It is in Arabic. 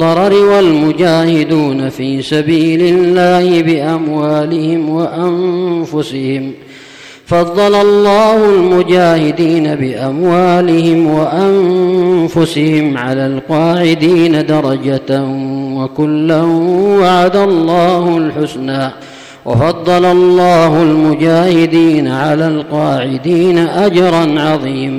الضرر والمجاهدون في سبيل الله بأموالهم وأنفسهم. فضل الله المجاهدين بأموالهم وأنفسهم على القاعدين درجة وكلا وعد الله الحسنى. وفضل الله المجاهدين على القاعدين أجرا عظيما.